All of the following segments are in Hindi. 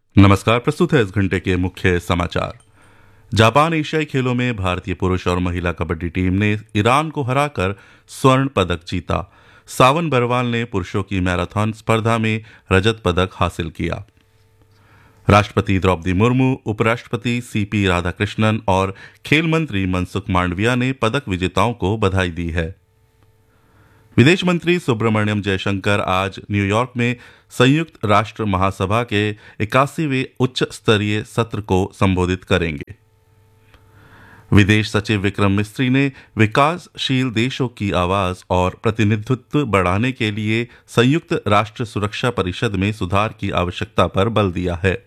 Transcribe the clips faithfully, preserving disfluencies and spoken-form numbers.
नमस्कार। प्रस्तुत है इस घंटे के मुख्य समाचार। जापान एशियाई खेलों में भारतीय पुरुष और महिला कबड्डी टीम ने ईरान को हराकर स्वर्ण पदक जीता। सावन बरवाल ने पुरुषों की मैराथन स्पर्धा में रजत पदक हासिल किया। राष्ट्रपति द्रौपदी मुर्मू, उपराष्ट्रपति सीपी राधाकृष्णन और खेल मंत्री मनसुख मांडविया ने पदक विजेताओं को बधाई दी है। विदेश मंत्री सुब्रमण्यम जयशंकर आज न्यूयॉर्क में संयुक्त राष्ट्र महासभा के इक्यासीवें उच्च स्तरीय सत्र को संबोधित करेंगे। विदेश सचिव विक्रम मिस्री ने विकासशील देशों की आवाज और प्रतिनिधित्व बढ़ाने के लिए संयुक्त राष्ट्र सुरक्षा परिषद में सुधार की आवश्यकता पर बल दिया है।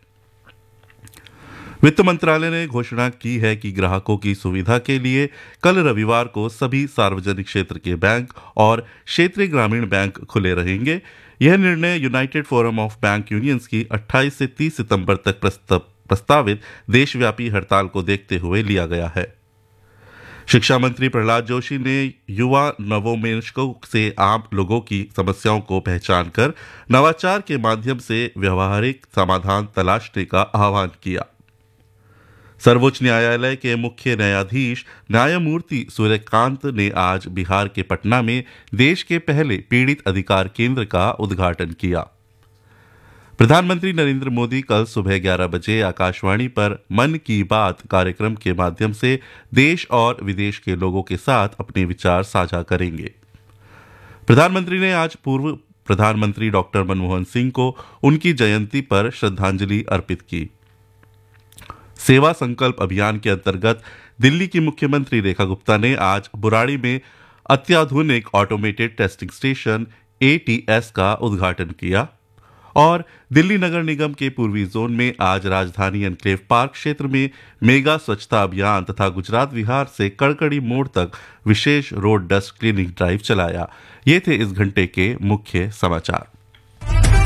वित्त मंत्रालय ने घोषणा की है कि ग्राहकों की सुविधा के लिए कल रविवार को सभी सार्वजनिक क्षेत्र के बैंक और क्षेत्रीय ग्रामीण बैंक खुले रहेंगे। यह निर्णय United forum of bank unions की अट्ठाईस से तीस सितंबर तक प्रस्तावित देशव्यापी हड़ताल को देखते हुए लिया गया है। शिक्षा मंत्री प्रहलाद जोशी ने युवा नवोन्मेषकों से आम लोगों की समस्याओं को पहचान कर नवाचार के माध्यम से व्यवहारिक समाधान तलाशने का आह्वान किया। सर्वोच्च न्यायालय के मुख्य न्यायाधीश न्यायमूर्ति सूर्यकांत ने आज बिहार के पटना में देश के पहले पीड़ित अधिकार केंद्र का उद्घाटन किया। प्रधानमंत्री नरेंद्र मोदी कल सुबह ग्यारह बजे आकाशवाणी पर मन की बात कार्यक्रम के माध्यम से देश और विदेश के लोगों के साथ अपने विचार साझा करेंगे। प्रधानमंत्री ने आज पूर्व प्रधानमंत्री डॉक्टर मनमोहन सिंह को उनकी जयंती पर श्रद्धांजलि अर्पित की। सेवा संकल्प अभियान के अंतर्गत दिल्ली की मुख्यमंत्री रेखा गुप्ता ने आज बुराड़ी में अत्याधुनिक automated testing station A T S का उद्घाटन किया और दिल्ली नगर निगम के पूर्वी जोन में आज राजधानी एनक्लेव पार्क क्षेत्र में मेगा स्वच्छता अभियान तथा गुजरात विहार से कड़कड़ी मोड़ तक विशेष रोड डस्ट क्लीनिंग ड्राइव चलाया। ये थे इस घंटे के मुख्य समाचार।